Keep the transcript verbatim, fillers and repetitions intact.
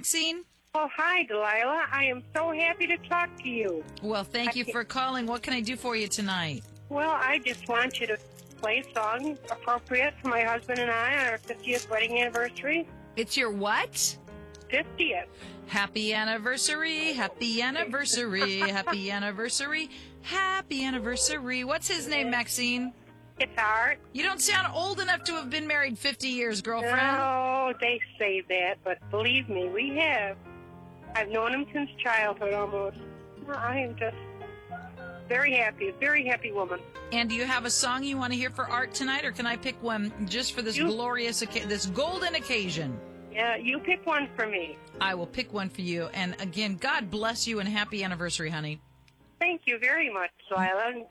Maxine? Oh, hi, Delilah. I am so happy to talk to you. Well, thank you for calling. What can I do for you tonight? Well, I just want you to play a song appropriate for my husband and I on our fiftieth wedding anniversary. It's your what? fiftieth. Happy anniversary, happy anniversary, happy anniversary, happy anniversary. What's his name, Maxine? It's Art. You don't sound old enough to have been married fifty years, girlfriend. No, they say that, but believe me, we have. I've known him since childhood almost. I am just very happy, a very happy woman. And do you have a song you want to hear for Art tonight, or can I pick one just for this You- glorious, oca- this golden occasion? Yeah, you pick one for me. I will pick one for you. And again, God bless you and happy anniversary, honey. Thank you very much, Delilah.